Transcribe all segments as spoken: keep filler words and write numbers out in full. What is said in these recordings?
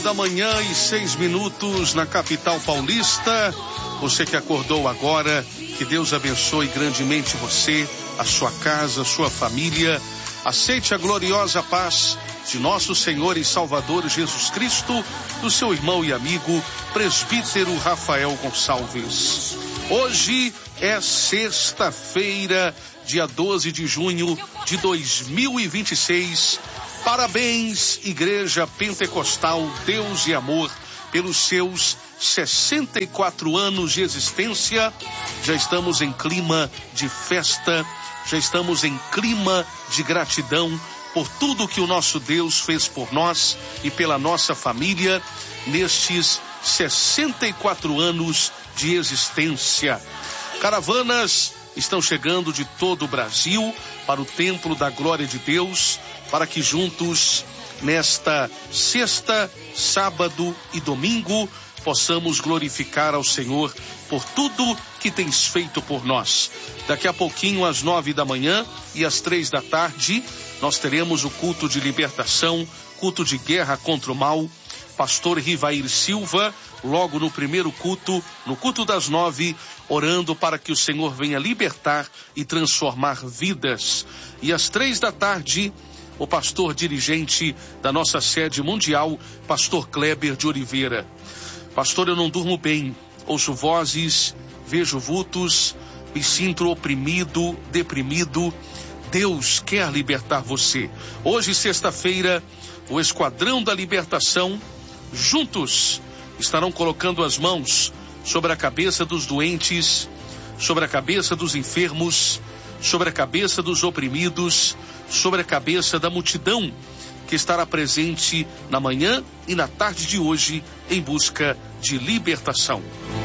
Da manhã e seis minutos na capital paulista. Você que acordou agora, que Deus abençoe grandemente você, a sua casa, a sua família. Aceite a gloriosa paz de nosso Senhor e Salvador Jesus Cristo, do seu irmão e amigo, presbítero Rafael Gonçalves. Hoje é sexta-feira, dia doze de junho de dois mil e vinte e seis. Parabéns, Igreja Pentecostal Deus e Amor, pelos seus sessenta e quatro anos de existência. Já estamos em clima de festa, já estamos em clima de gratidão por tudo que o nosso Deus fez por nós e pela nossa família nestes sessenta e quatro anos de existência. Caravanas estão chegando de todo o Brasil para o Templo da Glória de Deus, para que juntos, nesta sexta, sábado e domingo, possamos glorificar ao Senhor por tudo que tens feito por nós. Daqui a pouquinho, às nove da manhã e às três da tarde, nós teremos o culto de libertação, culto de guerra contra o mal. Pastor Rivair Silva, logo no primeiro culto, no culto das nove, orando para que o Senhor venha libertar e transformar vidas. E às três da tarde, o pastor dirigente da nossa sede mundial, pastor Kleber de Oliveira. Pastor, eu não durmo bem, ouço vozes, vejo vultos, me sinto oprimido, deprimido. Deus quer libertar você. Hoje, sexta-feira, o Esquadrão da Libertação, juntos, estarão colocando as mãos sobre a cabeça dos doentes, sobre a cabeça dos enfermos, sobre a cabeça dos oprimidos, sobre a cabeça da multidão que estará presente na manhã e na tarde de hoje em busca de libertação.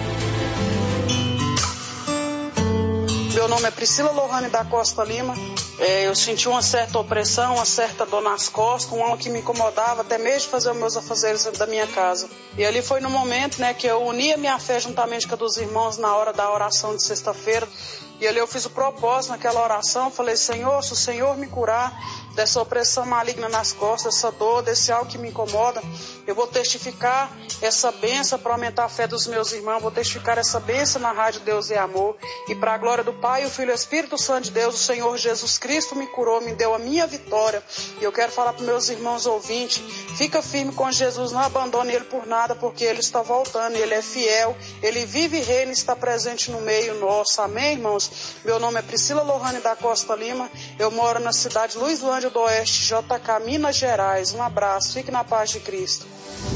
Meu nome é Priscila Lohane da Costa Lima. É, eu senti uma certa opressão, uma certa dor nas costas, um algo que me incomodava até mesmo de fazer os meus afazeres da minha casa. E ali foi no momento, né, que eu uni a minha fé juntamente com a dos irmãos na hora da oração de sexta-feira. E ali eu fiz o propósito naquela oração, falei: Senhor, se o Senhor me curar dessa opressão maligna nas costas, dessa dor, desse algo que me incomoda, eu vou testificar essa bênção para aumentar a fé dos meus irmãos, vou testificar essa bênção na Rádio Deus e Amor, e para a glória do Pai, o Filho e o Espírito Santo de Deus, o Senhor Jesus Cristo me curou, me deu a minha vitória. E eu quero falar para meus irmãos ouvintes: fica firme com Jesus, não abandone Ele por nada, porque Ele está voltando, Ele é fiel, Ele vive e reina e está presente no meio nosso. Amém, irmãos? Meu nome é Priscila Lohane da Costa Lima, eu moro na cidade de Luislândia do Oeste, J K, Minas Gerais. Um abraço, fique na paz de Cristo.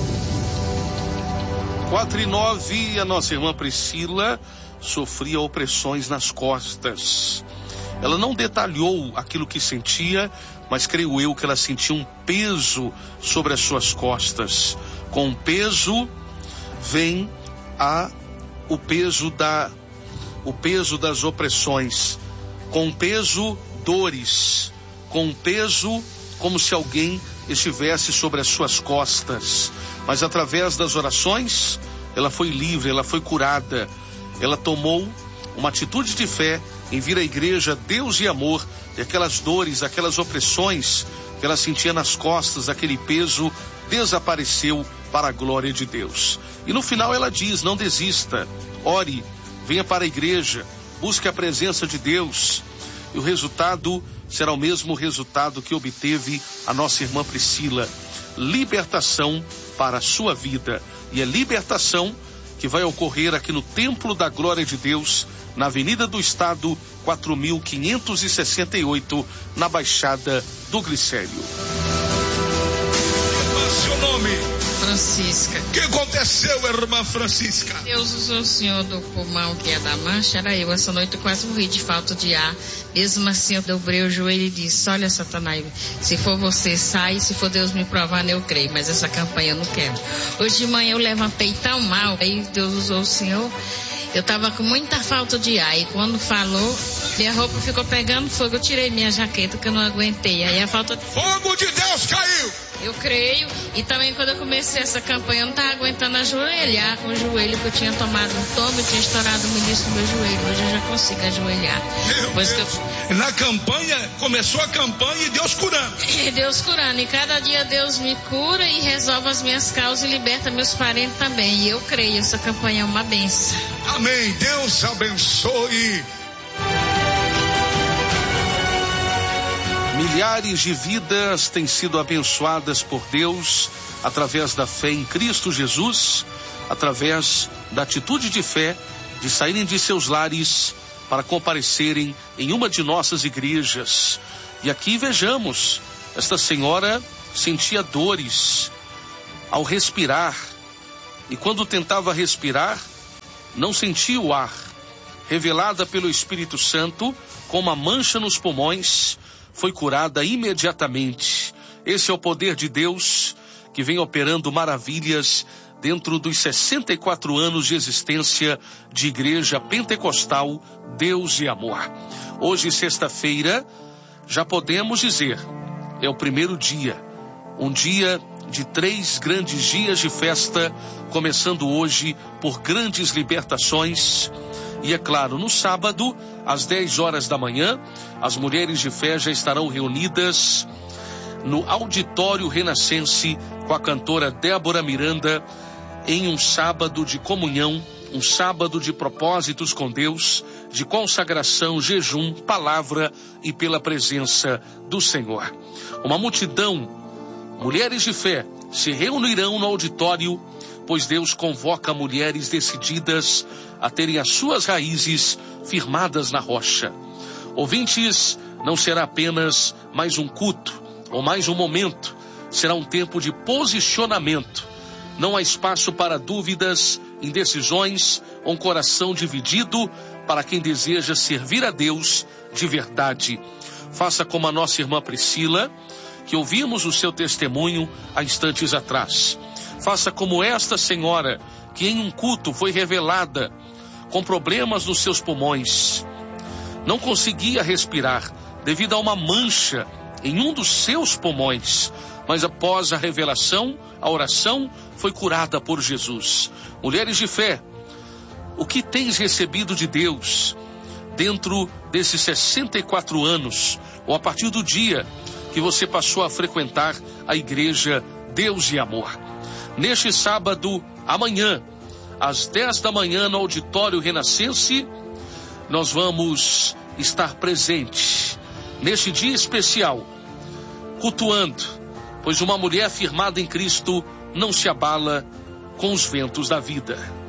quatro e nove, a nossa irmã Priscila sofria opressões nas costas. Ela não detalhou aquilo que sentia, mas creio eu que ela sentia um peso sobre as suas costas. Com o peso vem a, o peso da, o peso das opressões. Com o peso, dores. Com o peso, como se alguém estivesse sobre as suas costas. Mas através das orações, ela foi livre, ela foi curada. Ela tomou uma atitude de fé em vir à igreja Deus e Amor, e aquelas dores, aquelas opressões que ela sentia nas costas, aquele peso desapareceu para a glória de Deus. E no final ela diz: não desista, ore, venha para a igreja, busque a presença de Deus. E o resultado será o mesmo resultado que obteve a nossa irmã Priscila: libertação para a sua vida. E é libertação que vai ocorrer aqui no Templo da Glória de Deus, na Avenida do Estado, quatro mil quinhentos e sessenta e oito, na Baixada do Glicério. Seu nome? Francisca. O que aconteceu, irmã Francisca? Deus usou o senhor do pulmão, que é da mancha, era eu. Essa noite eu quase morri de falta de ar. Mesmo assim, eu dobrei o joelho e disse: olha, Satanás, se for você, sai. Se for Deus me provar, eu creio. Mas essa campanha eu não quero. Hoje de manhã eu levantei tão mal. Aí Deus usou o senhor. Eu estava com muita falta de ar. E quando falou, Minha roupa ficou pegando fogo, eu tirei minha jaqueta que eu não aguentei. Aí a falta de... Fogo de Deus caiu! Eu creio. E também quando eu comecei essa campanha, eu não estava aguentando ajoelhar com o joelho, que eu tinha tomado um tombo e tinha estourado o menisco do meu joelho. Hoje eu já consigo ajoelhar. Depois que eu... Na campanha, começou a campanha e Deus curando. E Deus curando. E cada dia Deus me cura e resolve as minhas causas e liberta meus parentes também. E eu creio, essa campanha é uma bênção. Amém. Deus abençoe. Milhares de vidas têm sido abençoadas por Deus através da fé em Cristo Jesus, através da atitude de fé de saírem de seus lares para comparecerem em uma de nossas igrejas. E aqui vejamos, esta senhora sentia dores ao respirar, e quando tentava respirar, não sentia o ar. Revelada pelo Espírito Santo, com uma mancha nos pulmões, foi curada imediatamente. Esse é o poder de Deus que vem operando maravilhas dentro dos sessenta e quatro anos de existência de Igreja Pentecostal Deus e Amor. Hoje, sexta-feira, já podemos dizer, é o primeiro dia, um dia de três grandes dias de festa, começando hoje por grandes libertações. E é claro, no sábado, às dez horas da manhã, as mulheres de fé já estarão reunidas no Auditório Renascense com a cantora Débora Miranda, em um sábado de comunhão, um sábado de propósitos com Deus, de consagração, jejum, palavra e pela presença do Senhor. Uma multidão, mulheres de fé, se reunirão no auditório, pois Deus convoca mulheres decididas a terem as suas raízes firmadas na rocha. Ouvintes, não será apenas mais um culto ou mais um momento, será um tempo de posicionamento. Não há espaço para dúvidas, indecisões ou um coração dividido para quem deseja servir a Deus de verdade. Faça como a nossa irmã Priscila, que ouvimos o seu testemunho há instantes atrás. Faça como esta senhora, que em um culto foi revelada com problemas nos seus pulmões. Não conseguia respirar devido a uma mancha em um dos seus pulmões. Mas após a revelação, a oração foi curada por Jesus. Mulheres de fé, o que tens recebido de Deus dentro desses sessenta e quatro anos, ou a partir do dia que você passou a frequentar a Igreja Deus e Amor? Neste sábado, amanhã, às dez da manhã, no Auditório Renascense, nós vamos estar presentes neste dia especial, cultuando, pois uma mulher firmada em Cristo não se abala com os ventos da vida.